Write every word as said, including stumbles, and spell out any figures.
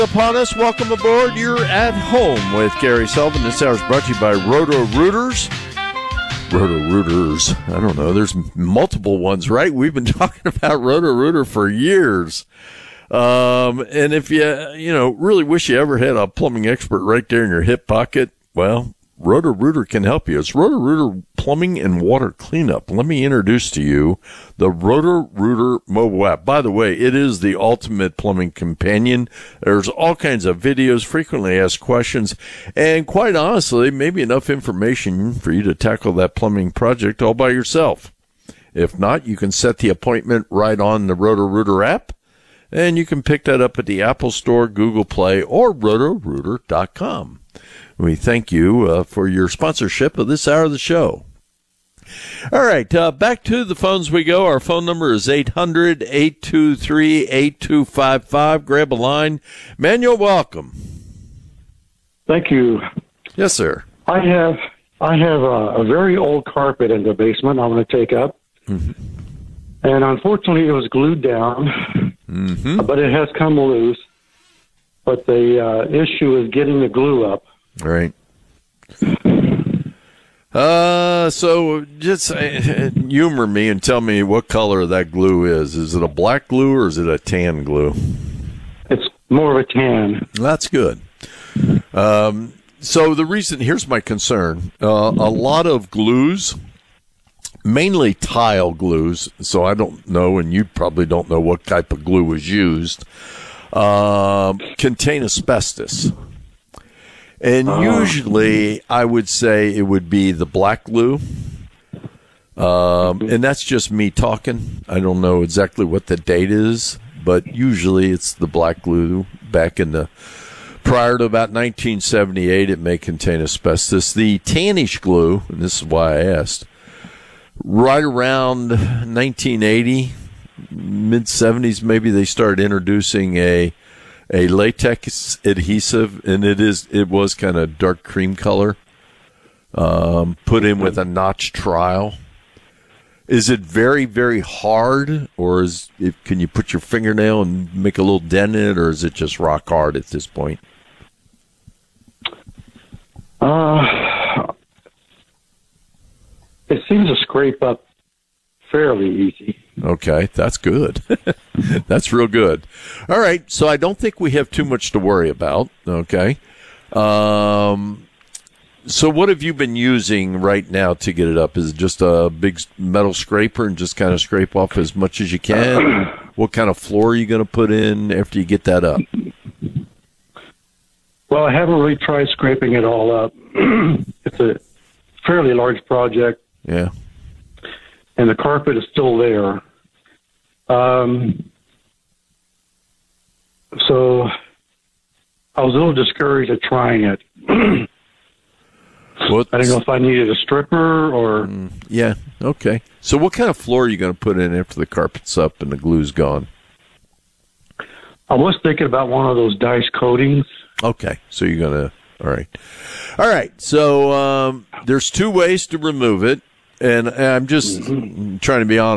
Upon us, welcome aboard. You're at home with Gary Sullivan. This hour is brought to you by Roto-Rooters. Roto-Rooters. I don't know. There's multiple ones, right? We've been talking about Roto-Rooter for years. Um, and if you, you know, really wish you ever had a plumbing expert right there in your hip pocket, well, Roto-Rooter can help you. It's Roto-Rooter Plumbing and Water Cleanup. Let me introduce to you the Roto-Rooter mobile app. By the way, it is the ultimate plumbing companion. There's all kinds of videos, frequently asked questions, and quite honestly, maybe enough information for you to tackle that plumbing project all by yourself. If not, you can set the appointment right on the Roto-Rooter app, and you can pick that up at the Apple Store, Google Play, or roto rooter dot com. We thank you uh, for your sponsorship of this hour of the show. All right, uh, back to the phones we go. Our phone number is eight hundred, eight two three, eight two five five. Grab a line. Manuel, welcome. Thank you. Yes, sir. I have I have a, a very old carpet in the basement I'm going to take up. Mm-hmm. And unfortunately, it was glued down, mm-hmm. but it has come loose. But the uh, issue is getting the glue up. All right. Uh, so just uh, humor me and tell me what color that glue is. Is it a black glue or is it a tan glue? It's more of a tan. That's good. Um, so the reason, here's my concern. Uh, a lot of glues, mainly tile glues, so I don't know, and you probably don't know what type of glue was used, uh, contain asbestos. And usually, I would say it would be the black glue, um, and that's just me talking. I don't know exactly what the date is, but usually it's the black glue. Back in the prior to about nineteen seventy-eight, it may contain asbestos. The tannish glue, and this is why I asked, right around nineteen eighty, mid seventies, maybe they started introducing a. A latex adhesive, and it is it was kind of dark cream color, um, put in with a notch trowel. Is it very, very hard, or is it, can you put your fingernail and make a little dent in it, or is it just rock hard at this point? Uh, it seems to scrape up fairly easy. Okay, that's good. That's real good. All right, so I don't think we have too much to worry about, okay? Um, so what have you been using right now to get it up? Is it just a big metal scraper and just kind of scrape off as much as you can? What kind of floor are you going to put in after you get that up? Well, I haven't really tried scraping it all up. It's a fairly large project. Yeah. And the carpet is still there. Um, so I was a little discouraged at trying it. I don't know if I needed a stripper or... Mm, yeah, okay. So what kind of floor are you going to put in after the carpet's up and the glue's gone? I was thinking about one of those dice coatings. Okay, so you're going to... All right. All right, so um, there's two ways to remove it. And I'm just mm-hmm. trying to be honest.